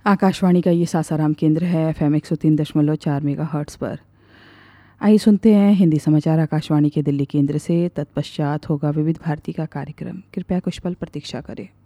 आकाशवाणी का ये सासाराम केंद्र है FM 103.4 मेगाहर्ट्ज़ पर। आइए सुनते हैं हिंदी समाचार आकाशवाणी के दिल्ली केंद्र से। तत्पश्चात होगा विविध भारती का कार्यक्रम। कृपया कुछ पल प्रतीक्षा करें।